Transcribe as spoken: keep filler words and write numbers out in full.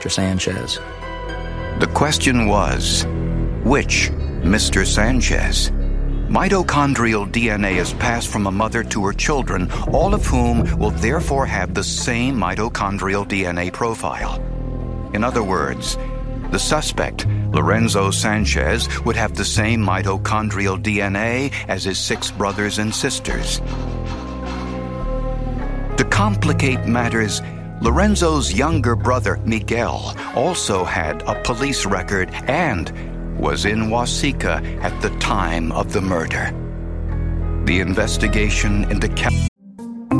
Mister Sanchez. The question was, which Mister Sanchez? Mitochondrial D N A is passed from a mother to her children, all of whom will therefore have the same mitochondrial D N A profile. In other words, the suspect, Lorenzo Sanchez, would have the same mitochondrial D N A as his six brothers and sisters. To complicate matters, Lorenzo's younger brother, Miguel, also had a police record and was in Waseca at the time of the murder. The investigation into...